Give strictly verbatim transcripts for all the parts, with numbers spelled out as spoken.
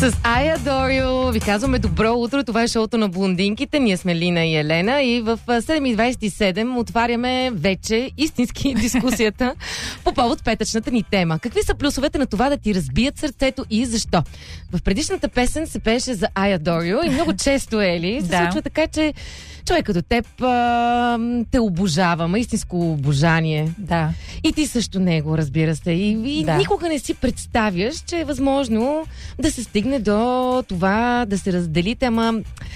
С I Adore You ви казваме добро утро. Това е шоуто на блондинките. Ние сме Лина и Елена и в седем и двайсет и седем отваряме вече истински дискусията по повод петъчната ни тема. Какви са плюсовете на това да ти разбият сърцето и защо? В предишната песен се пееше за I Adore You и много често, Ели, се да. случва така, че човек като теб а, те обожава, истинско обожание. Да. И ти също него, разбира се. И, и да. никога не си представяш, че е възможно да се стигне до това, да се разделите, ама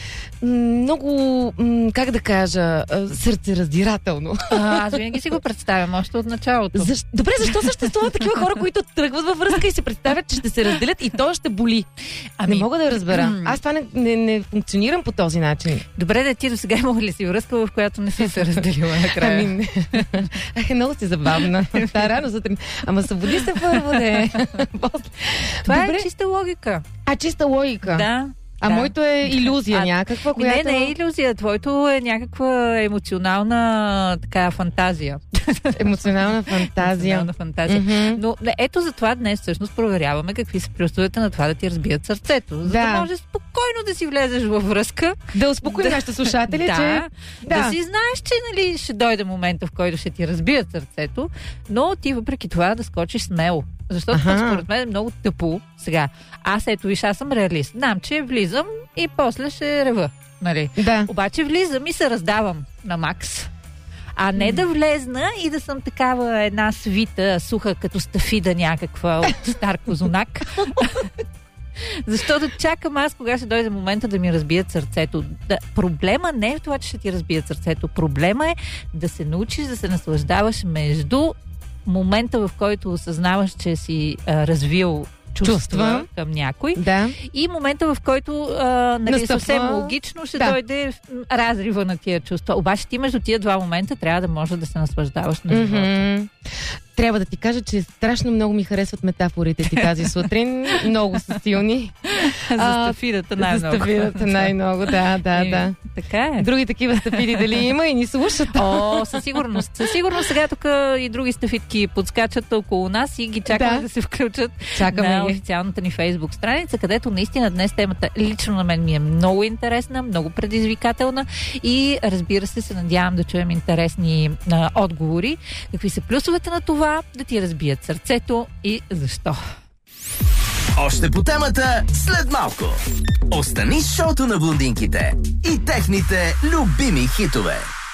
много, как да кажа, сърцераздирателно. А, аз винаги си го представям, още от началото. Защ... Добре, защо съществуват такива хора, които тръгват във връзка и се представят, че ще се разделят и то ще боли? Ами... Не мога да разбера. Аз това не, не, не функционирам по този начин. Добре, да ти до сега имала ли си връзка, в която не си се разделила накрая? Ами не. Е, много си забавна. Та рано сутрин. Ама събуди се първо, де. Това Добре. е чиста логика. А, чиста логика? Да. А да. моето е илюзия а, някаква, която... Не, не е илюзия. Твоето е някаква емоционална така фантазия. Емоционална фантазия. Емоционална фантазия. Mm-hmm. Но ето за това днес всъщност проверяваме какви са плюсовете на това да ти разбият сърцето. За да, да може спокойно да си влезеш във връзка. Да успокои да, нашите слушатели, да, че... Да, да си знаеш, че нали, ще дойде момента, в който ще ти разбият сърцето, но ти въпреки това да скочиш смело. Защото ага. според мен е много тъпо. Сега, аз ето виж, аз съм реалист. Знам, че влизам и после ще рева. Нали? Да. Обаче влизам и се раздавам на макс. А не да влезна и да съм такава една свита, суха, като стафида някаква от стар козунак. Защото чакам аз, кога ще дойде момента да ми разбият сърцето. Да, проблема не е в това, че ще ти разбият сърцето. Проблема е да се научиш да се наслаждаваш между момента, в който осъзнаваш, че си а, развил чувства, чувства към някой, да. И момента, в който а, нали, съвсем логично ще да. дойде разрива на тия чувства. Обаче ти между тия два момента трябва да можеш да се наслаждаваш на живота. Mm-hmm. Трябва да ти кажа, че страшно много ми харесват метафорите ти тази сутрин. Много са силни. За стафидата най-много. За стафидата най-много, да, да, и, да. Така е. Други такива стафиди дали има и ни слушат? О, със сигурност. Със сигурност сега тук и други стафидки подскачат около нас и ги чакаме да, да се включат Чакаме на ги. официалната ни Фейсбук страница, където наистина днес темата лично на мен ми е много интересна, много предизвикателна и разбира се, се надявам да чуем интересни а, отговори. Какви са плюсовете на това да ти разбият сърцето и защо? Още по темата след малко. Остани с шоуто на блондинките и техните любими хитове.